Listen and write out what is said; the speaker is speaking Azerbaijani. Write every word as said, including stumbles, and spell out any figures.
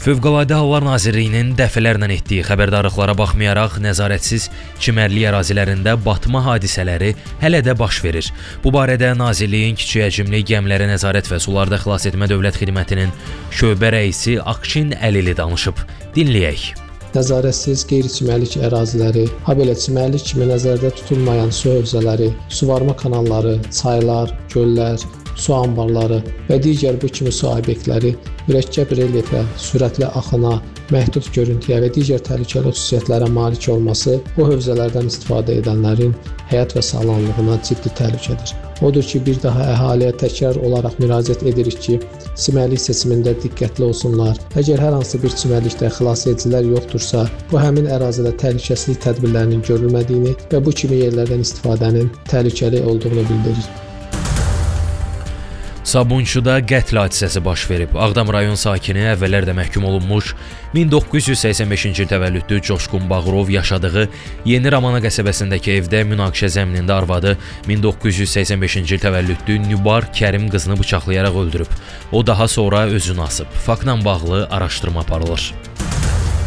Fövqəladə Hallar Nazirliyinin dəfələrlə etdiyi xəbərdarlıqlara baxmayaraq, nəzarətsiz çimərlik ərazilərində batma hadisələri hələ də baş verir. Bu barədə Nazirliyin kiçik həcmli gəmilərə nəzarət və sularda xilas etmə Dövlət Xidmətinin şöbə rəisi Akşin Əlili danışıb. Dinləyək. Nəzarətsiz qeyri-çimərlik əraziləri, habelə çimərlik kimi nəzərdə tutulmayan su hövzələri, suvarma kanalları, çaylar, göllər, su anbarları və digər bu kimi su obyektləri mürəkkəb relyefə, sürətli axına, məhdud görüntüyə və digər təhlükəli xüsusiyyətlərə malik olması bu hövzələrdən istifadə edənlərin həyat və sağlamlığına ciddi təhlükədir. Odur ki, bir daha əhaliyə təkrar olaraq müraciət edirik ki, çimərlik seçimində diqqətli olsunlar. Əgər hər hansı bir çimərlikdə xilas edicilər yoxdursa, bu həmin ərazidə təhlükəsizlik tədbirlərinin görülmədiyini və bu kimi yerlərdən istifadənin təhlükəli olduğunu bildirir. Sabunçuda qətl hadisəsi baş verib. Ağdam rayon sakini əvvəllər də məhkum olunmuş, min doqquz yüz səksən beşinci il təvəllüdlü Coşqun Bağırov yaşadığı Yeni Ramana qəsəbəsindəki evdə münaqişə zəminində arvadı min doqquz yüz səksən beşinci il təvəllüdlü Nübar Kərim qızını bıçaqlayaraq öldürüb. O daha sonra özünü asıb. Faktla bağlı araşdırma aparılır.